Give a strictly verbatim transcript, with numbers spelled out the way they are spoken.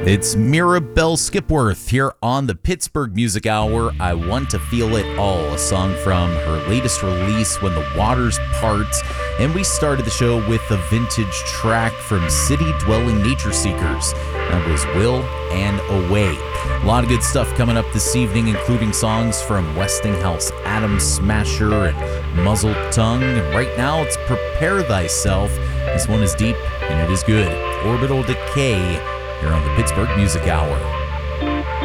It's Mirabelle Skipworth here on the Pittsburgh Music Hour. I Want to Feel It All, a song from her latest release, When the Waters Part. And we started the show with a vintage track from City Dwelling Nature Seekers. That was Will and Away. A lot of good stuff coming up this evening, including songs from Westinghouse, Atom Smasher, and Muzzled Tongue. And right now, it's Prepare Thyself. This one is deep and it is good. Orbital Decay here on the Pittsburgh Music Hour.